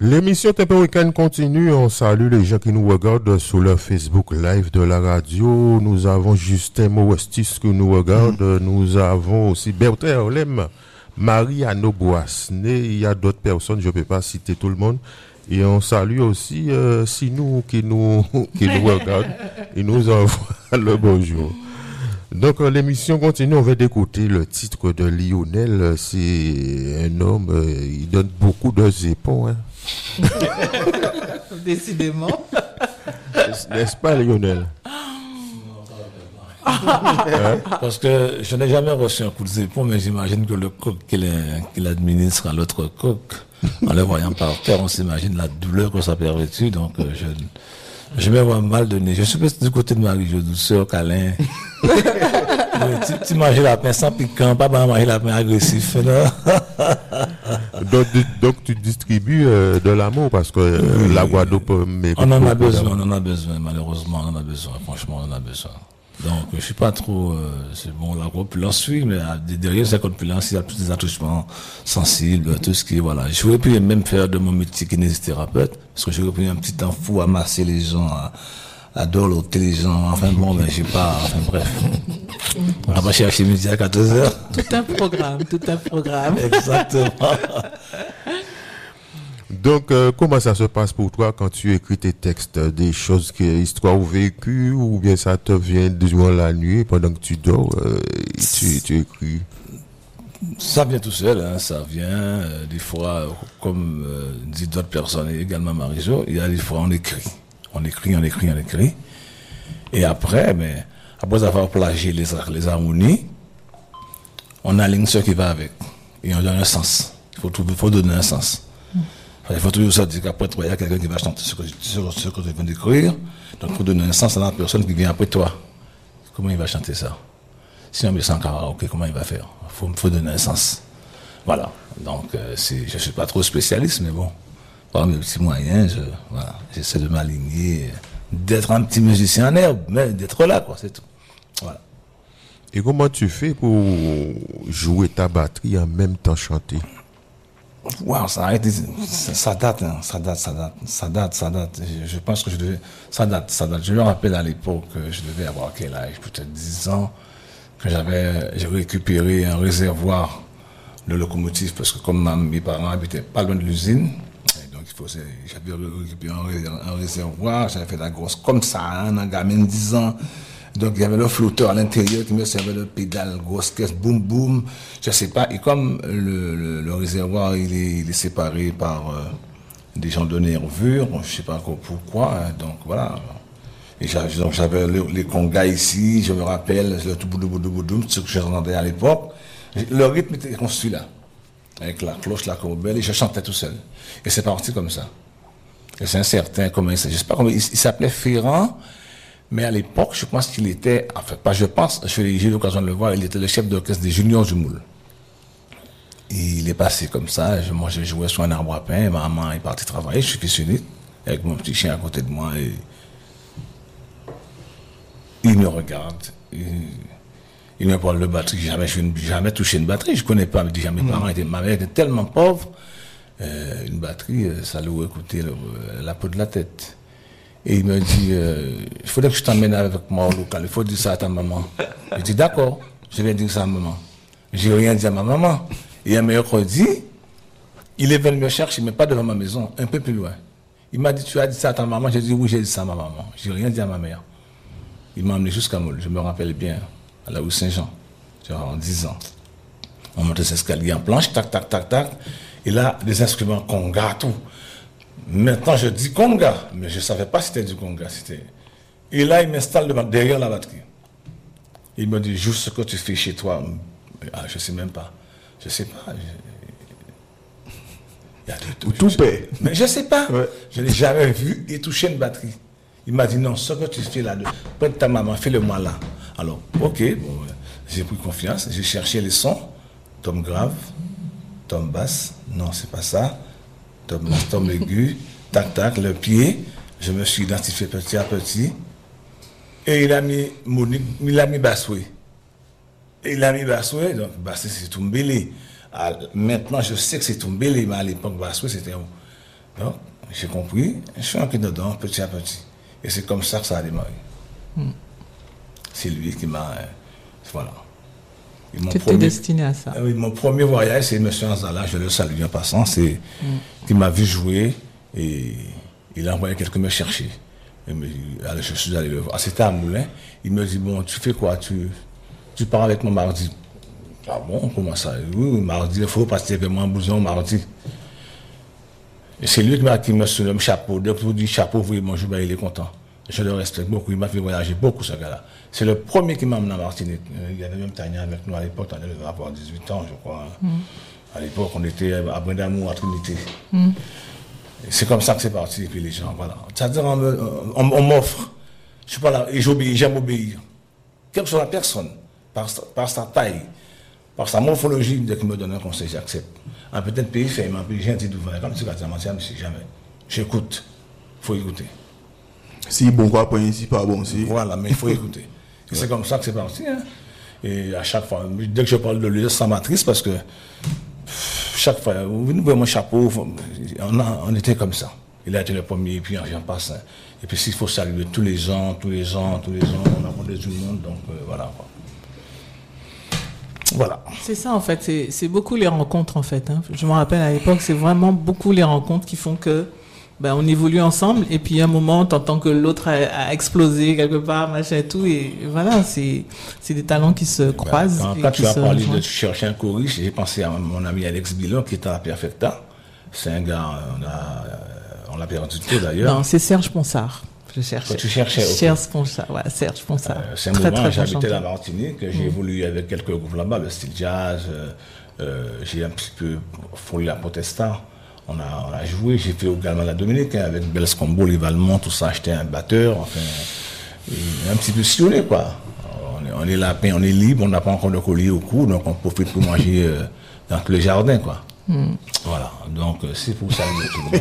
L'émission Tempo Week-end continue. On salue les gens qui nous regardent sur le Facebook Live de la radio. Nous avons Justin Mouestis qui nous regarde. Nous avons aussi Bertrand Orlem, Marie-Anno Boisné. Il y a d'autres personnes, je ne peux pas citer tout le monde. Et on salue aussi Sinou qui nous regarde. Il nous envoie le bonjour. Donc l'émission continue, on va écouter le titre de Lionel. C'est un homme, il donne beaucoup de zépons. Hein. Décidément. N'est-ce pas, Lionel? Parce que je n'ai jamais reçu un coup de zépon, mais j'imagine que le coq qu'il administre à l'autre coq, en le voyant par terre, on s'imagine la douleur que ça perpétue. Donc je me vois mal donné. Je suis plus du côté de Marie-Jo, douceur, câlin. Tu manges la pain sans piquant, pas manger la pain agressif. Donc tu distribues de l'amour parce que la Guadeloupe on en a besoin, malheureusement, on en a besoin, franchement, on en a besoin. Donc je suis pas trop, c'est bon, la corpulence oui, mais derrière cette corpulence, il y a tous des attouchements sensibles, tout ce qui, voilà. Je voulais plus même faire de mon métier kinésithérapeute, parce que j'aurais pris un petit temps fou à masser les gens, à dorloter les gens, enfin bon, ben j'ai pas, enfin bref. On va chercher midi à 14h. Tout un programme. Exactement. Donc, comment ça se passe pour toi quand tu écris tes textes? Des choses, histoires vécues, ou bien ça te vient durant la nuit, pendant que tu dors, tu écris? Ça vient tout seul, hein, ça vient, des fois, comme dit d'autres personnes, et également Marie-Jo, il y a des fois on écrit. On écrit. Et après, mais, après avoir plagié les harmonies, on aligne ce qui va avec. Et on donne un sens. Il faut donner un sens. Il faut toujours se dire qu'après toi, il y a quelqu'un qui va chanter ce que tu viens d'écrire. Donc, il faut donner un sens à la personne qui vient après toi. Comment il va chanter ça? Si on met ça en karaoké, comment il va faire? Il faut donner un sens. Voilà. Donc, je ne suis pas trop spécialiste, mais bon, par mes petits moyens, j'essaie de m'aligner, d'être un petit musicien en herbe, mais d'être là, quoi, c'est tout. Voilà. Et comment tu fais pour jouer ta batterie en même temps chanter? Wow, ça date. Je pense que ça date. Je me rappelle à l'époque, je devais avoir quel âge, peut-être 10 ans, que j'ai récupéré un réservoir de locomotive, parce que comme mes parents habitaient pas loin de l'usine, donc j'avais récupéré un réservoir, j'avais fait la grosse comme ça, un gamin de 10 ans. Donc, il y avait le flotteur à l'intérieur qui me servait de pédale, grosse caisse, boum, boum. Je sais pas. Et comme le réservoir, il est séparé par des gens de nervure, je sais pas encore pourquoi. Hein, donc, voilà. Et j'avais les congas ici, je me rappelle, le tout boudou, ce que j'entendais à l'époque. Le rythme était construit là. Avec la cloche, la corbeille, et je chantais tout seul. Et c'est parti comme ça. Et c'est un certain, comment il s'appelle, je sais pas comment, il s'appelait Ferrand. Mais à l'époque, je pense qu'il était, enfin, pas je pense, j'ai eu l'occasion de le voir, il était le chef d'orchestre des Juniors du Moule. Et il est passé comme ça, moi je jouais sur un arbre à pain, ma maman est partie travailler, je suis fils unique, avec mon petit chien à côté de moi, et il me regarde, il me parle de batterie, jamais touché une batterie, je connais pas, déjà mes parents étaient, ma mère était tellement pauvre, une batterie, ça lui aurait coûté la peau de la tête. Et il me dit, il faudrait que je t'emmène avec moi au local, il faut dire ça à ta maman. Je dis, d'accord, je vais dire ça à maman. J'ai rien dit à ma maman. Et un mercredi, il est venu me chercher, mais pas devant ma maison, un peu plus loin. Il m'a dit, tu as dit ça à ta maman? J'ai dit, oui, j'ai dit ça à ma maman. J'ai rien dit à ma mère. Il m'a emmené jusqu'à Moule, je me rappelle bien, à la rue Saint-Jean, genre 10 ans. On montait cet escalier en planche, tac, tac, tac, tac. Et là, des instruments conga, tout. Maintenant, je dis conga, mais je ne savais pas si c'était du conga. Et là, il m'installe derrière la batterie. Il me dit, joue ce que tu fais chez toi. Ah, je ne sais même pas. Je ne sais pas. Mais je ne sais pas. Ouais. Je n'ai jamais vu et touché une batterie. Il m'a dit, non, ce que tu fais là, près de ta maman, fais-le-moi là. Alors, ok, bon, j'ai pris confiance. J'ai cherché les sons. Tom grave, tom basse. Non, c'est pas ça. Tom aigu, tac, tac, le pied. Je me suis identifié petit à petit. Et il a mis Bassoué. Donc Bassoué c'est Toumbélé. Maintenant je sais que c'est Toumbélé, mais à l'époque Bassoué c'était Donc, j'ai compris, je suis entré dedans petit à petit. Et c'est comme ça que ça a démarré. C'est lui qui m'a... voilà. Tu étais destiné à ça. Oui, mon premier voyage, c'est M. Anzala, je le salue en passant, c'est qui m'a vu jouer et il a envoyé quelqu'un me chercher. Alors, je suis allé le voir. C'était à Moulin. Il me dit, bon, tu fais quoi? Tu pars avec moi mardi. Ah bon, comment ça? Oui, mardi, il faut passer avec moi en blouson mardi. Et c'est lui qui m'a sonné le chapeau. Dès que vous dites chapeau, vous bonjour, ben, il est content. Je le respecte beaucoup. Il m'a fait voyager beaucoup, ce gars-là. C'est le premier qui m'a amené en Martinique. Il y avait même Tania avec nous à l'époque. On devait avoir 18 ans, je crois. À l'époque, on était à Brindamour, à Trinité. C'est comme ça que c'est parti. Et puis les gens, voilà. C'est-à-dire, on m'offre. Je suis pas là et j'obéis, j'aime obéir. Quelle que soit la personne, par sa taille, par sa morphologie, dès qu'il me donne un conseil, j'accepte. Un peut-être pays fait, un pays gentil d'ouvert. Comme tu vas dire, je ne sais jamais. J'écoute. Il faut écouter. Si bon quoi, si pas bon, si. Voilà, mais il faut écouter. Et c'est comme ça que c'est parti. Hein. Et à chaque fois, dès que je parle de lui, ça m'attriste parce que chaque fois, vous voyez mon chapeau, on était comme ça. Il a été le premier, et puis j'en passe. Hein. Et puis s'il faut saluer tous les gens, on a rencontré tout le monde, donc voilà. Quoi. Voilà. C'est ça en fait, c'est beaucoup les rencontres en fait. Hein. Je me rappelle à l'époque, c'est vraiment beaucoup les rencontres qui font que on évolue ensemble et puis à un moment t'entends que l'autre a explosé quelque part, machin et tout, et voilà, c'est des talents qui se croisent. Quand tu as parlé de chercher un choriste, j'ai pensé à mon ami Alex Bilon qui était à Perfecta. C'est un gars, on l'a perdu tout d'ailleurs. Non, c'est Serge Ponsard. Je cherchais. Tu cherchais. Okay. Serge Ponsard, ouais, Serge Ponsard. C'est un moment, j'habitais la Martinique, j'ai évolué avec quelques groupes là-bas, le style jazz, j'ai un petit peu folie la protestant. On a joué, j'ai fait également la Dominique, hein, avec Bels Combo, les Valmont, tout ça, acheté un batteur, enfin, un petit peu sillonné, quoi. On est lapin, on est libre, on n'a pas encore de collier au cou, donc on profite pour manger dans tous les jardins, quoi. Voilà, donc c'est pour ça que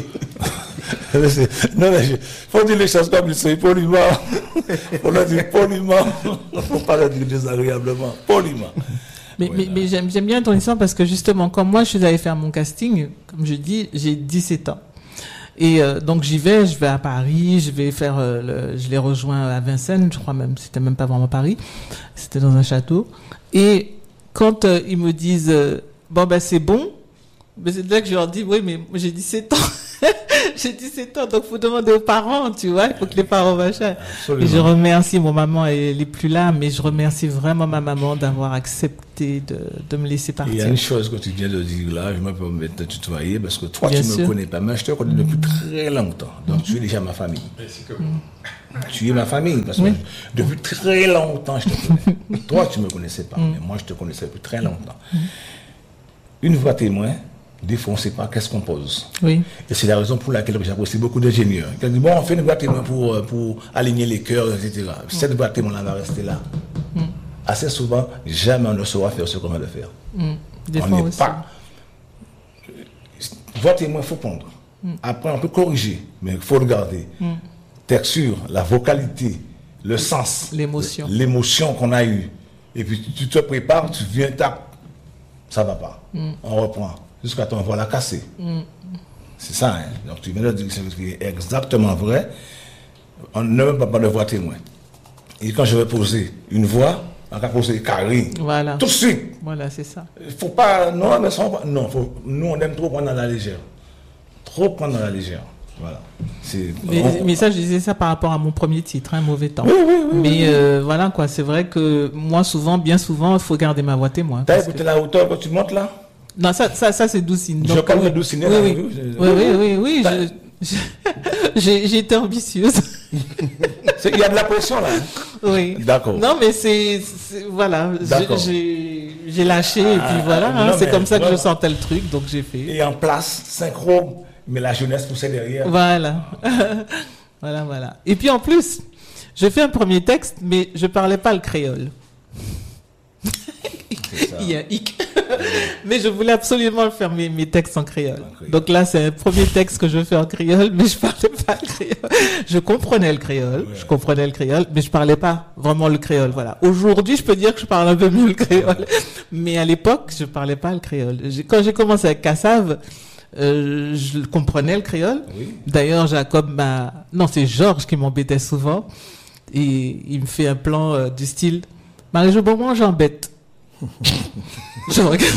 non, mais il faut dire les choses comme ça, poliment. On a dit poliment, il ne faut pas le dire désagréablement, poliment. Mais j'aime bien ton histoire parce que justement, comme moi, je suis allée faire mon casting, comme je dis, j'ai 17 ans. Et donc je vais à Paris, je l'ai rejoint à Vincennes, je crois même, c'était même pas vraiment Paris, c'était dans un château. Et quand ils me disent, c'est bon, mais c'est là que je leur dis, oui, mais moi j'ai 17 ans. J'ai 17 ans, donc il faut demander aux parents, tu vois, il faut que les parents machin. Et je remercie mon maman, elle est plus là, mais je remercie vraiment ma maman d'avoir accepté de me laisser partir. Il y a une chose que tu viens de dire là, je me permets de te tutoyer, parce que toi, tu ne me connais pas, mais je te connais depuis très longtemps, donc tu es déjà ma famille. Tu es ma famille, parce que depuis très longtemps, je te connais. Toi, tu ne me connaissais pas, mais moi, je te connaissais depuis très longtemps. Une voix témoin, des fois, on ne sait pas qu'est-ce qu'on pose. Oui. Et c'est la raison pour laquelle j'apprécie beaucoup d'ingénieurs. Ils disent, bon, on fait une boîte témoin pour aligner les cœurs, etc. Cette boîte témoin va rester là. Assez souvent, jamais on ne saura faire ce qu'on va le faire. Des on fois n'est aussi. pas. Voix témoin, il faut prendre. Après, on peut corriger, mais il faut regarder. Texture, la vocalité, le sens. L'émotion. L'émotion qu'on a eue. Et puis, tu te prépares, tu viens, tape. Ça ne va pas. On reprend. Jusqu'à temps, on va la casser. C'est ça, hein. Donc tu viens de dire que c'est exactement vrai. On ne veut pas de voix témoin. Et quand je vais poser une voix, on va poser carré. Voilà. Tout de suite. Voilà, c'est ça. Il ne faut pas. Non, mais ça, non, nous, on aime trop prendre à la légère. Trop prendre à la légère. Voilà. Mais ça, je disais ça par rapport à mon premier titre, un mauvais temps. Oui. Mais voilà, quoi. C'est vrai que moi, bien souvent, il faut garder ma voix témoin. T'as écouté la hauteur quand tu montes là? Non, ça c'est Doucine. Je parle de Doucine. Oui. J'ai été ambitieuse. Il y a de la pression là. Oui. D'accord. Non, mais voilà. J'ai lâché et puis voilà. C'est comme ça que je sentais le truc, donc j'ai fait. Et en place, synchro, mais la jeunesse poussait derrière. Voilà. Voilà. Et puis en plus, je fais un premier texte, mais je parlais pas le créole. Il y a hic. Mais je voulais absolument faire mes textes en créole. Donc là, c'est un premier texte que je fais en créole, mais je parlais pas le créole. Je comprenais le créole, mais je parlais pas vraiment le créole. Voilà. Aujourd'hui, je peux dire que je parle un peu mieux le créole. Mais à l'époque, je parlais pas le créole. Quand j'ai commencé avec Kassav, je comprenais le créole. Oui. D'ailleurs, non, c'est Georges qui m'embêtait souvent. Et il me fait un plan du style Marie-Jo, bon, moi, j'embête. Je regarde.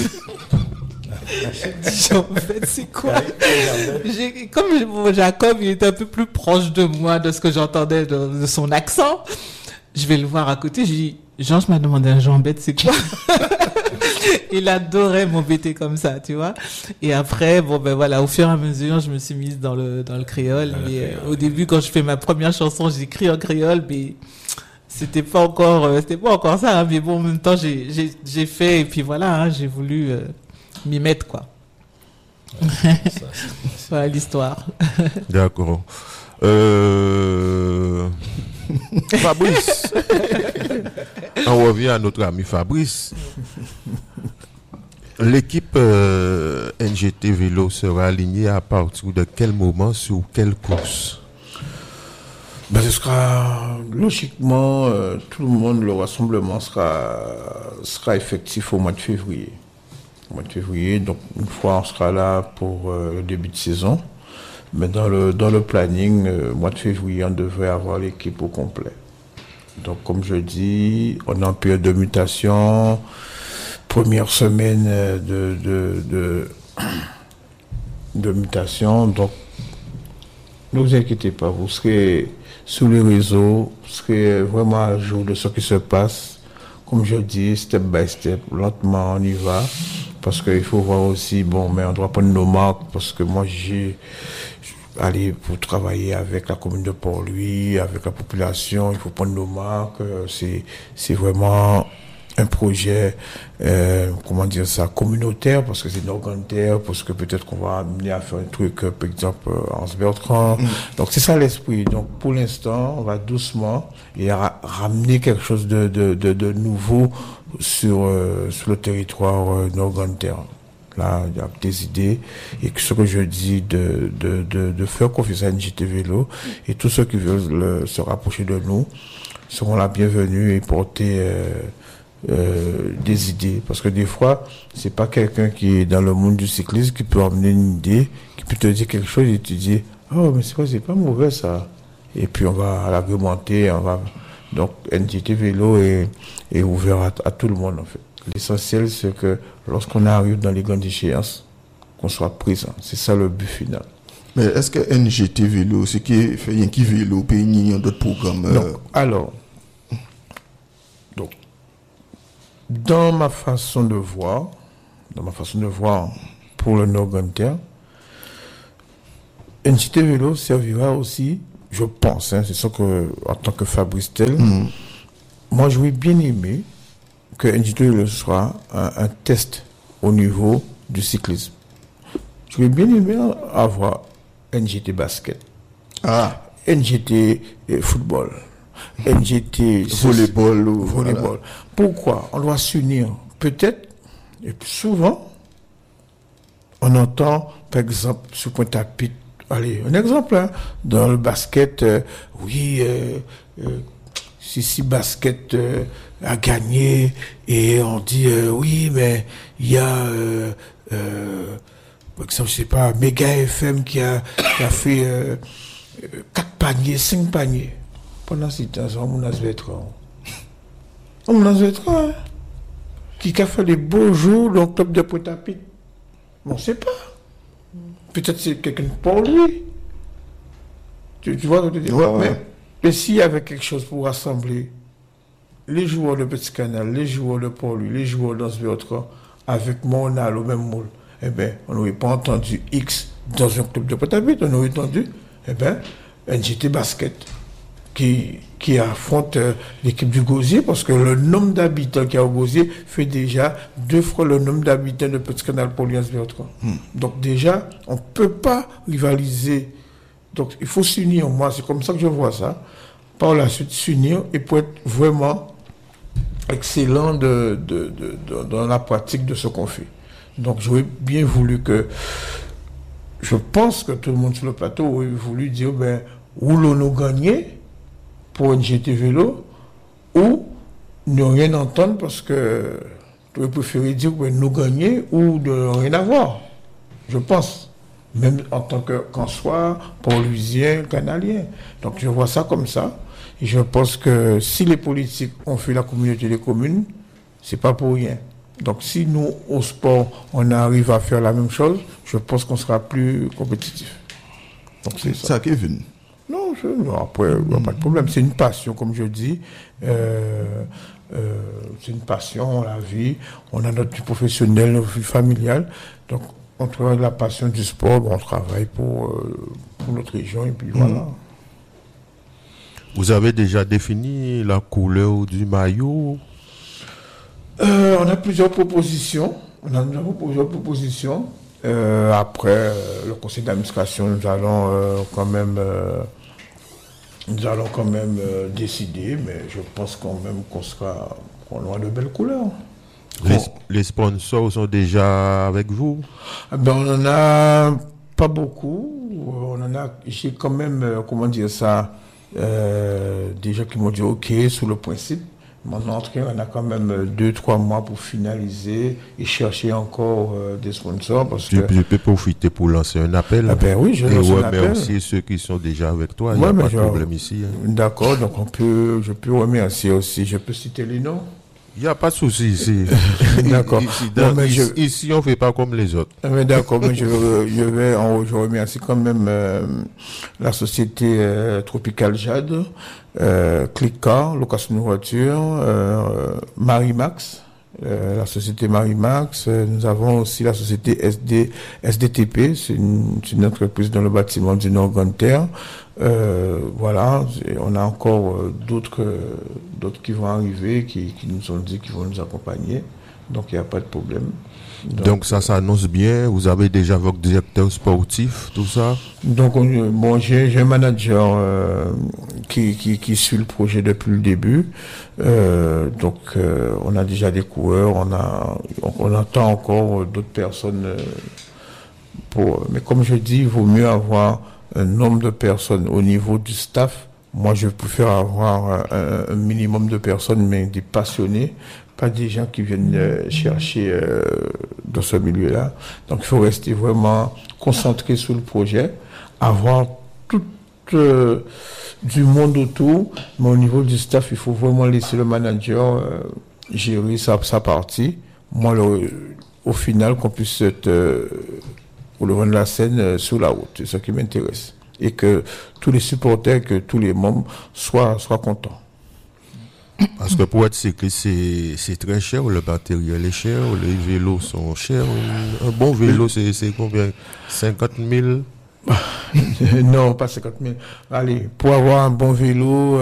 J'embête, c'est quoi? Comme Jacob, il était un peu plus proche de moi, de ce que j'entendais de son accent. Je vais le voir à côté, je dis, Georges m'a demandé un j'embête, c'est quoi? Il adorait m'embêter comme ça, tu vois. Et après, bon, ben voilà, au fur et à mesure, je me suis mise dans le créole. Mais au début, quand je fais ma première chanson, j'écris en créole, mais c'était pas encore ça, hein. Mais bon, en même temps, j'ai fait, et puis voilà, hein, j'ai voulu m'y mettre, quoi. Ouais, Voilà l'histoire. D'accord. Fabrice. On revient à notre ami Fabrice. L'équipe NGT Vélo sera alignée à partir de quel moment sur quelle course? Ben, ce sera logiquement tout le monde, le rassemblement sera effectif au mois de février. Au mois de février, donc une fois on sera là pour le début de saison. Mais dans le planning, mois de février, on devrait avoir l'équipe au complet. Donc comme je dis, on est en période de mutation. Première semaine de mutation. Donc ne vous inquiétez pas, vous serez sur les réseaux, vous serez vraiment à jour de ce qui se passe. Comme je dis, step by step, lentement on y va. Parce qu'il faut voir aussi, bon, mais on doit prendre nos marques, parce que moi j'ai allé pour travailler avec la commune de Port-Louis, avec la population, il faut prendre nos marques. C'est vraiment un projet, communautaire, parce que c'est communautaire, parce que peut-être qu'on va amener à faire un truc, par exemple, en Bertrand. Donc c'est ça l'esprit. Donc pour l'instant, on va doucement et ramener quelque chose de nouveau sur le territoire nord-grantaire. Là, il y a des idées, et ce que je dis de faire confiance à NGT Vélo, et tous ceux qui veulent se rapprocher de nous seront la bienvenue et porter des idées, parce que des fois c'est pas quelqu'un qui est dans le monde du cyclisme qui peut emmener une idée, qui peut te dire quelque chose et tu dis oh mais c'est pas mauvais ça, et puis on va l'argumenter, donc NGT Vélo est ouvert à tout le monde en fait. L'essentiel c'est que lorsqu'on arrive dans les grandes échéances, qu'on soit présent, c'est ça le but final. Mais est-ce que NGT Vélo, c'est qui fait rien qui vélo, puis il y a d'autres programmes Non. Alors, dans ma façon de voir pour le Nord-Grantaire, NGT Vélo servira aussi, je pense, c'est ça que, en tant que Fabrice Tel, moi j'aurais bien aimé que NGT Vélo soit un test au niveau du cyclisme. J'aurais bien aimé avoir NGT Basket, NGT Football, NGT volleyball. Voilà. Pourquoi? On doit s'unir. Peut-être, et souvent, on entend, par exemple, sur Pointe-à-Pitre, allez, un exemple, dans le basket, si basket a gagné, et on dit, oui, mais il y a, par exemple, je sais pas, Méga FM qui a fait 4 paniers, 5 paniers. Pendant ce temps, on a qui a fait des beaux jours dans le club de Pointe-à-Pitre. On ne sait pas. Peut-être c'est quelqu'un pour lui. Tu vois ce que je dis? Mais s'il y avait quelque chose pour rassembler les joueurs de Petit Canal, les joueurs de Port-Louis, les joueurs dans ce Bertrand, avec Monal au même moule, eh bien, on n'aurait pas entendu X dans un club de Pointe-à-Pitre, on aurait entendu, NGT Basket. Qui affronte l'équipe du Gosier, parce que le nombre d'habitants qu'il y a au Gosier fait déjà 2 fois le nombre d'habitants de Petit Canal pour Bertrand. Donc déjà, on ne peut pas rivaliser. Donc il faut s'unir. Moi, c'est comme ça que je vois ça. Par la suite, s'unir et pour être vraiment excellent dans la pratique de ce qu'on fait. Donc j'aurais bien voulu que... Je pense que tout le monde sur le plateau aurait voulu dire, où l'on a gagné pour NGT Vélo, ou ne rien entendre parce que tu aurais préféré dire nous gagner ou de rien avoir. Je pense. même en tant qu'en soi, Port-Louisien, Canadien. Donc je vois ça comme ça. Et je pense que si les politiques ont fait la communauté des communes, c'est pas pour rien. Donc si nous, au sport, on arrive à faire la même chose, je pense qu'on sera plus compétitif. Donc c'est ça. Ça, Kevin. Non, après, il n'y a pas de problème. C'est une passion, comme je dis. C'est une passion, on la vit. On a notre vie professionnelle, notre vie familiale. Donc, on travaille la passion du sport, on travaille pour notre région, et puis voilà. Vous avez déjà défini la couleur du maillot? On a plusieurs propositions. Après le conseil d'administration, nous allons quand même décider, mais je pense quand même qu'on aura de belles couleurs. Les sponsors sont déjà avec vous? Ben, on en a pas beaucoup. J'ai quand même, des gens qui m'ont dit OK sur le principe. Maintenant, on a quand même 2-3 mois pour finaliser et chercher encore des sponsors. Je peux profiter pour lancer un appel. Ah ben oui, je lance un appel. Et remercier ceux qui sont déjà avec toi. Il n'y a pas de problème ici. D'accord, donc je peux remercier aussi. Je peux citer les noms. Il n'y a pas de souci ici. D'accord. Ici, on ne fait pas comme les autres. Mais d'accord, mais je remercie quand même la société Tropical Jade, Clica, location de voiture, Marimax, la société Marimax. Nous avons aussi la société SDTP, c'est une entreprise dans le bâtiment du Nord-Grande-Terre. Voilà, on a encore d'autres qui vont arriver, qui nous ont dit qu'ils vont nous accompagner. Donc il n'y a pas de problème. Donc ça s'annonce bien. Vous avez déjà votre directeur sportif, tout ça? Donc j'ai un manager qui suit le projet depuis le début. Donc on a déjà des coureurs, on attend encore d'autres personnes mais comme je dis, il vaut mieux avoir un nombre de personnes au niveau du staff. Moi, je préfère avoir un minimum de personnes, mais des passionnés, pas des gens qui viennent chercher dans ce milieu-là. Donc, il faut rester vraiment concentré sur le projet, avoir tout du monde autour, mais au niveau du staff, il faut vraiment laisser le manager gérer sa partie. Moi, au final, qu'on puisse être au devant de la scène sur la route, c'est ça qui m'intéresse. Et que tous les supporters, que tous les membres soient contents. Parce que pour être cycliste, c'est très cher, le matériel est cher, les vélos sont chers. Un bon vélo, c'est combien? 50 000? Non, pas 50 000. Allez, pour avoir un bon vélo,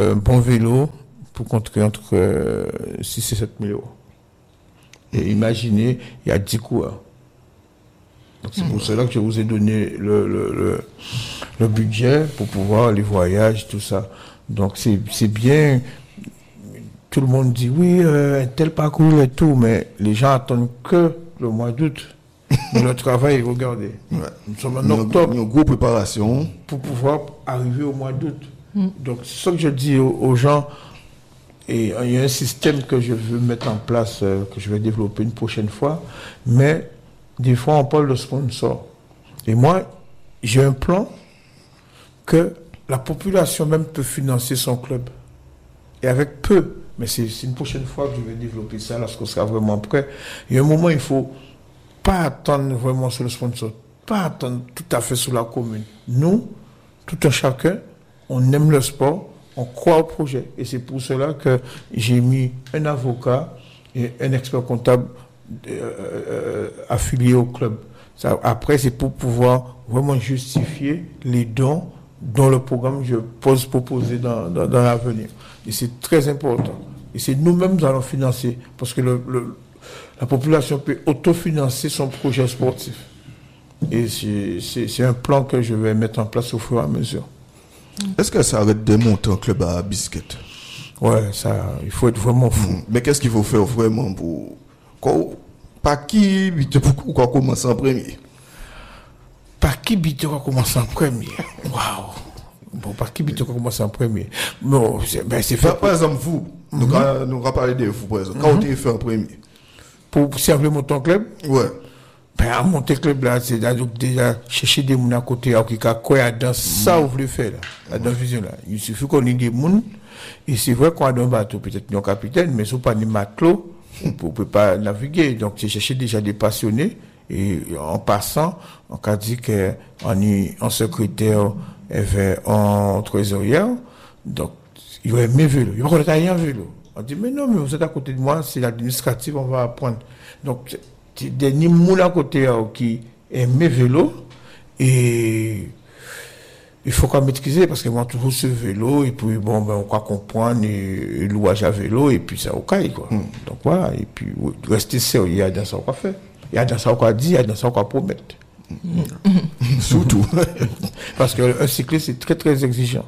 pour contrer entre 6 et 7 000 euros. Et imaginez, il y a 10 coureurs. Donc c'est pour cela que je vous ai donné le budget pour pouvoir les voyages, tout ça. Donc c'est bien. Tout le monde dit oui, un tel parcours et tout, mais les gens attendent que le mois d'août. Mais le travail, regardez. Ouais. Nous sommes en octobre. Une grosse préparation. Pour pouvoir arriver au mois d'août. Donc c'est ça que je dis aux gens. Et il y a un système que je veux mettre en place, que je vais développer une prochaine fois. Mais des fois, on parle de sponsor. Et moi, j'ai un plan que la population même peut financer son club. Et avec peu. Mais c'est une prochaine fois que je vais développer ça lorsqu'on sera vraiment prêt. Il y a un moment, il ne faut pas attendre vraiment sur le sponsor. Pas attendre tout à fait sur la commune. Nous, tout un chacun, on aime le sport, on croit au projet. Et c'est pour cela que j'ai mis un avocat et un expert comptable affiliés au club. Ça, après, c'est pour pouvoir vraiment justifier les dons dont le programme je pose proposer dans l'avenir. Et c'est très important. Et c'est nous-mêmes qui allons financer, parce que la population peut autofinancer son projet sportif. Et c'est un plan que je vais mettre en place au fur et à mesure. Est-ce que ça arrête de monter un club à biscuit? Ouais, ça, il faut être vraiment fou. Mais qu'est-ce qu'il faut faire vraiment pour... Par qui pourquoi commencer en premier? Par qui Bito va commencer en premier? Waouh! Bon, par qui Bito va commencer en premier? Non, c'est fait. Par exemple, vous, nous allons parler de vous, par exemple. Quand vous avez fait en premier? Pour servir mon club? Ouais. Ben, à monter club là, c'est donc déjà chercher des gens à côté, qui a dans ça, vous voulez faire là, dans vision là. Il suffit qu'on ait des gens, et c'est vrai qu'on a un bateau, peut-être non capitaine, mais si on pas des matelots, on peut pas naviguer. Donc, c'est chercher déjà des passionnés, et en passant, on a dit qu'on est en secrétaire, en trésorière, donc, il y a mes vélos, il y a rien vélo. On dit, mais non, mais vous êtes à côté de moi, c'est l'administratif, on va apprendre. Donc, c'est des gens à côté qui aiment mes vélos, et il faut qu'on maîtrise, parce que moi, toujours ce vélo, et puis bon, ben, on va comprendre, et louage à vélo, et puis ça, au caille, quoi. Donc voilà, et puis, rester sérieux, il y a dans ça qu'on fait. Il y a dans ça qu'on dit, il y a dans ça qu'on promet. Surtout. Parce qu'un cycliste est très, très exigeant.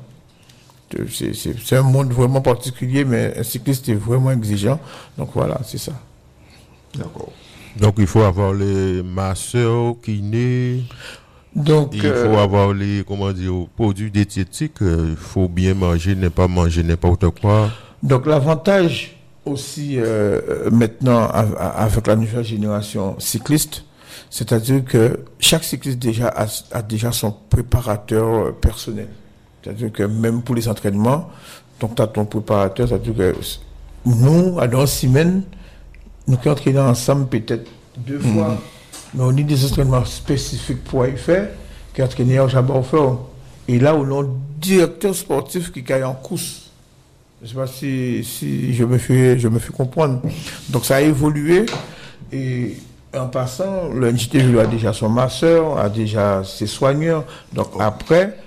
C'est un monde vraiment particulier, mais un cycliste est vraiment exigeant. Donc voilà, c'est ça. D'accord. Donc il faut avoir les masseurs, kinés. Donc, Il faut avoir les produits diététiques. Il faut bien manger, ne pas manger n'importe quoi. Donc l'avantage aussi maintenant avec la nouvelle génération cycliste, c'est-à-dire que chaque cycliste déjà a déjà son préparateur personnel. C'est-à-dire que même pour les entraînements, donc tu as ton préparateur, c'est-à-dire que nous, dans 6 semaines, nous qui entraînons ensemble peut-être 2 fois, mais on a des entraînements spécifiques pour y faire, qui entraînent au Jabba Fort. Et là, on a un directeur sportif qui est en course. Je ne sais pas si je me fais comprendre. Donc ça a évolué, et en passant, le NJT a déjà son masseur, a déjà ses soigneurs. Donc après,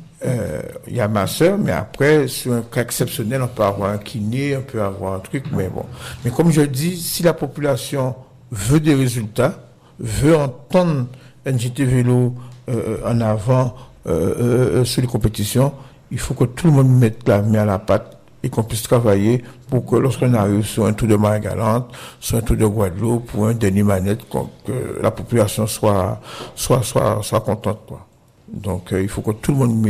il y a ma soeur, mais après, sur un cas exceptionnel, on peut avoir un kiné, on peut avoir un truc, mais bon. Mais comme je dis, si la population veut des résultats, veut entendre NJT Vélo en avant sur les compétitions, il faut que tout le monde mette la main à la pâte et qu'on puisse travailler pour que lorsqu'on arrive sur un tour de Marie-Galante, sur un tour de Guadeloupe, pour un Denis Manette, que la population soit contente, quoi. Donc, il faut que tout le monde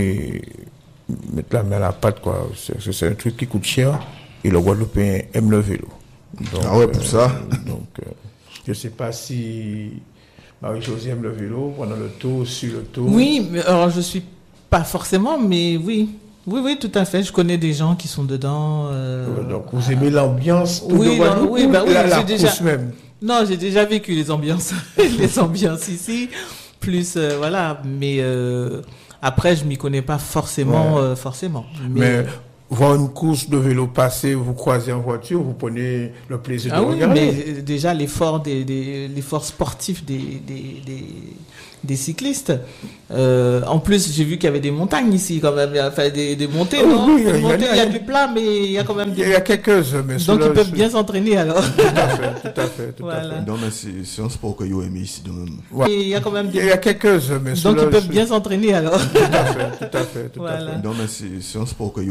mette la main à la pâte, quoi. C'est un truc qui coûte cher, et le Guadeloupéen aime le vélo. Donc, ah ouais, pour ça. Donc, je sais pas si Marie-Josée aime le vélo pendant le tour, sur le tour. Oui, mais, alors je suis pas forcément, mais oui. Oui, tout à fait. Je connais des gens qui sont dedans. Donc, vous aimez l'ambiance oui, de Guadeloupe, oui, la j'ai course même. Non, j'ai déjà vécu les ambiances, les ambiances ici. Plus, voilà. Mais après, je m'y connais pas forcément. Forcément. Mais voir une course de vélo passer, vous croisez en voiture, vous prenez le plaisir de regarder. Mais déjà, l'effort sportif des cyclistes. En plus, j'ai vu qu'il y avait des montagnes ici, quand même. Enfin, des montées, non? Oui, il y a du plat, mais il y a quand même des... Il y a quelques-uns, mais donc, ils peuvent bien s'entraîner, alors. Tout à fait. Voilà. Non, mais c'est un sport que vous aimez ici, quand même. Ouais. Il y a quand même Il y a quelques-uns, mais donc, ils peuvent bien s'entraîner, alors. Tout à fait. Voilà. Non, mais c'est un sport que